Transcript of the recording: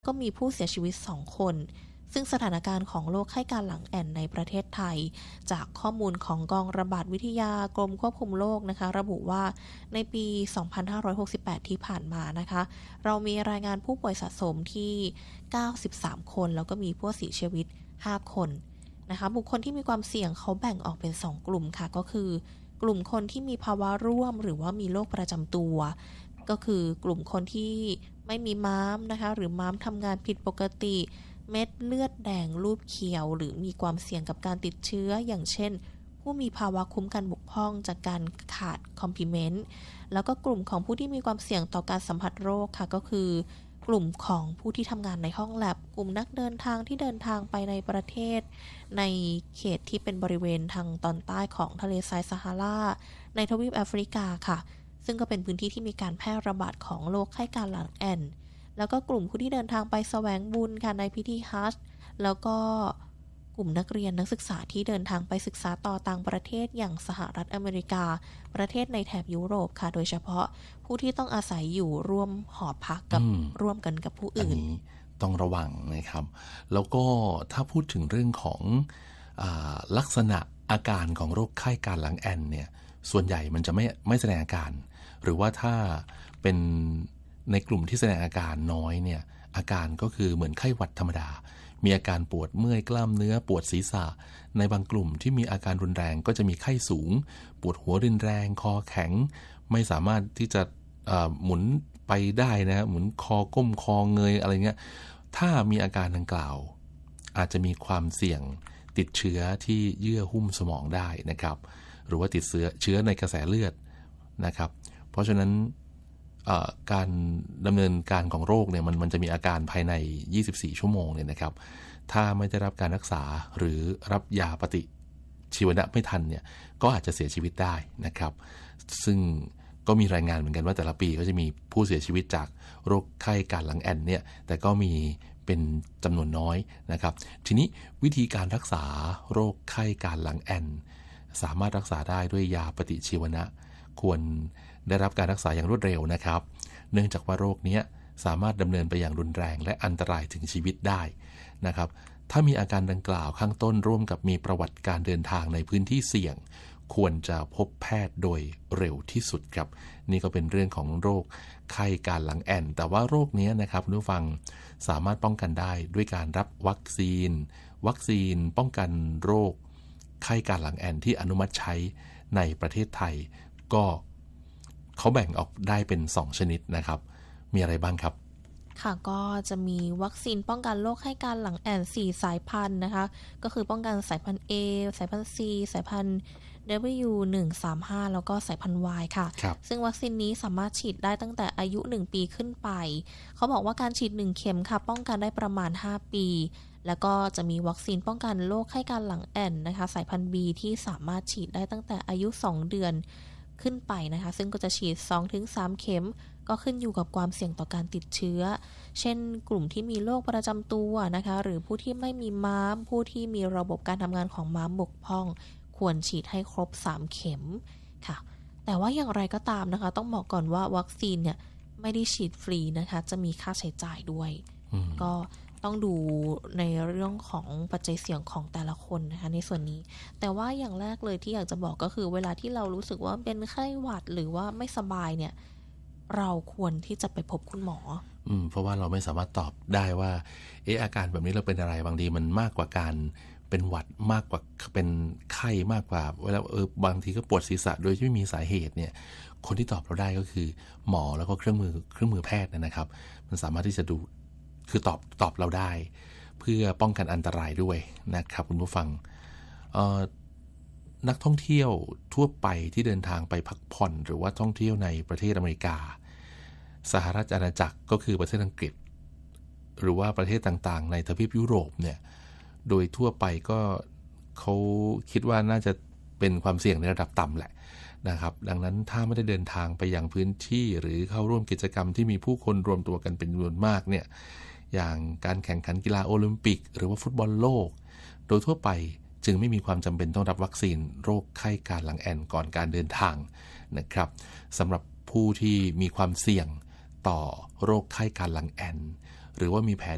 ก็มีผู้เสียชีวิต2คนซึ่งสถานการณ์ของโรคไข้การหลังแอ่นในประเทศไทยจากข้อมูลของกองระบาดวิทยากรมควบคุมโรคนะคะระบุว่าในปี 2568 ที่ผ่านมานะคะเรามีรายงานผู้ป่วยสะสมที่93คนแล้วก็มีผู้เสียชีวิต5คนนะคะบุคคลที่มีความเสี่ยงเขาแบ่งออกเป็น2กลุ่มค่ะก็คือกลุ่มคนที่มีภาวะร่วมหรือว่ามีโรคประจำตัวก็คือกลุ่มคนที่ไม่มีม้ามนะคะหรือม้ามทำงานผิดปกติเม็ดเลือดแดงรูปเขียวหรือมีความเสี่ยงกับการติดเชื้ออย่างเช่นผู้มีภาวะคุ้มกันบกพร่องจากการขาดคอมพลีเมนต์แล้วก็กลุ่มของผู้ที่มีความเสี่ยงต่อการสัมผัสโรคค่ะก็คือกลุ่มของผู้ที่ทำงานในห้องแลบกลุ่มนักเดินทางที่เดินทางไปในประเทศในเขตที่เป็นบริเวณทางตอนใต้ของทะเลทรายซาฮาราในทวีปแอฟริกาค่ะซึ่งก็เป็นพื้นที่ที่มีการแพร่ระบาดของโรคไข้การหลังแอ่นแล้วก็กลุ่มผู้ที่เดินทางไปแสวงบุญค่ะในพิธีฮัจญ์แล้วก็กลุ่มนักเรียนนักศึกษาที่เดินทางไปศึกษาต่อต่างประเทศอย่างสหรัฐอเมริกาประเทศในแถบยุโรปค่ะโดยเฉพาะผู้ที่ต้องอาศัยอยู่ร่วมหอพักกับร่วมกันกับผู้อื่นอันนี้ต้องระวังนะครับแล้วก็ถ้าพูดถึงเรื่องของลักษณะอาการของโรคไข้การหลังแอ่นเนี่ยส่วนใหญ่มันจะไม่แสดงอาการหรือว่าถ้าเป็นในกลุ่มที่แสดงอาการน้อยเนี่ยอาการก็คือเหมือนไข้หวัดธรรมดามีอาการปวดเมื่อยกล้ามเนื้อปวดศีรษะในบางกลุ่มที่มีอาการรุนแรงก็จะมีไข้สูงปวดหัวรุนแรงคอแข็งไม่สามารถที่จะหมุนไปได้นะหมุนคอก้มคอเงยอะไรเงี้ยถ้ามีอาการดังกล่าวอาจจะมีความเสี่ยงติดเชื้อที่เยื่อหุ้มสมองได้นะครับหรือว่าติดเชื้อในกระแสเลือดนะครับเพราะฉะนั้นการดำเนินการของโรคเนี่ยมันจะมีอาการภายใน24ชั่วโมงเนี่ยนะครับถ้าไม่ได้รับการรักษาหรือรับยาปฏิชีวนะไม่ทันเนี่ยก็อาจจะเสียชีวิตได้นะครับซึ่งก็มีรายงานเหมือนกันว่าแต่ละปีก็จะมีผู้เสียชีวิตจากโรคไข้การหลังแอ่นเนี่ยแต่ก็มีเป็นจำนวนน้อยนะครับทีนี้วิธีการรักษาโรคไข้การหลังแอ่นสามารถรักษาได้ด้วยยาปฏิชีวนะควรได้รับการรักษาอย่างรวดเร็วนะครับเนื่องจากว่าโรคนี้สามารถดำเนินไปอย่างรุนแรงและอันตรายถึงชีวิตได้นะครับถ้ามีอาการดังกล่าวข้างต้นร่วมกับมีประวัติการเดินทางในพื้นที่เสี่ยงควรจะพบแพทย์โดยเร็วที่สุดครับนี่ก็เป็นเรื่องของโรคไข้การหลังแอ่นแต่ว่าโรคนี้นะครับคุณผู้ฟังสามารถป้องกันได้ด้วยการรับวัคซีนป้องกันโรคไข้การหลังแอ่นที่อนุมัติใช้ในประเทศไทยก็เขาแบ่งออกได้เป็น2ชนิดนะครับมีอะไรบ้างครับค่ะก็จะมีวัคซีนป้องกันโรคไข้การหลังแอ่น4สายพันธุ์นะคะก็คือป้องกันสายพันธุ์ A สายพันธุ์ C สายพันธุ์ W135 แล้วก็สายพันธุ์ Y ค่ะซึ่งวัคซีนนี้สามารถฉีดได้ตั้งแต่อายุ1ปีขึ้นไปเขาบอกว่าการฉีด1เข็มค่ะป้องกันได้ประมาณ5ปีแล้วก็จะมีวัคซีนป้องกันโรคไข้การหลังแอ่นนะคะสายพันธุ์ B ที่สามารถฉีดได้ตั้งแต่อายุ2เดือนขึ้นไปนะคะซึ่งก็จะฉีด 2-3 เข็มก็ขึ้นอยู่กับความเสี่ยงต่อการติดเชื้อเช่นกลุ่มที่มีโรคประจำตัวนะคะหรือผู้ที่ไม่มีม้ามผู้ที่มีระบบการทำงานของม้ามบกพร่องควรฉีดให้ครบ3เข็มค่ะแต่ว่าอย่างไรก็ตามนะคะต้องบอกก่อนว่าวัคซีนเนี่ยไม่ได้ฉีดฟรีนะคะจะมีค่าใช้จ่ายด้วยก็ต้องดูในเรื่องของปัจจัยเสี่ยงของแต่ละคนนะคะในส่วนนี้แต่ว่าอย่างแรกเลยที่อยากจะบอกก็คือเวลาที่เรารู้สึกว่าเป็นไข้หวัดหรือว่าไม่สบายเนี่ยเราควรที่จะไปพบคุณหมอเพราะว่าเราไม่สามารถตอบได้ว่าอาการแบบนี้เราเป็นอะไรบางทีมันมากกว่าการเป็นหวัดมากกว่าเป็นไข้มากกว่าเวลาบางทีก็ปวดศีรษะโดยที่ไม่มีสาเหตุเนี่ยคนที่ตอบเราได้ก็คือหมอแล้วก็เครื่องมือแพทย์นะครับมันสามารถที่จะดูคือตอบเราได้เพื่อป้องกันอันตรายด้วยนะครับคุณผู้ฟังนักท่องเที่ยวทั่วไปที่เดินทางไปพักผ่อนหรือว่าท่องเที่ยวในประเทศอเมริกาสหราชอาณาจักรก็คือประเทศอังกฤษหรือว่าประเทศต่างๆในทวีปยุโรปเนี่ยโดยทั่วไปก็เขาคิดว่าน่าจะเป็นความเสี่ยงในระดับต่ำแหละนะครับดังนั้นถ้าไม่ได้เดินทางไปยังพื้นที่หรือเข้าร่วมกิจกรรมที่มีผู้คนรวมตัวกันเป็นจำนวนมากเนี่ยอย่างการแข่งขันกีฬาโอลิมปิกหรือว่าฟุตบอลโลกโดยทั่วไปจึงไม่มีความจำเป็นต้องรับวัคซีนโรคไข้การหลังแอ่นก่อนการเดินทางนะครับสำหรับผู้ที่มีความเสี่ยงต่อโรคไข้การหลังแอ่นหรือว่ามีแผล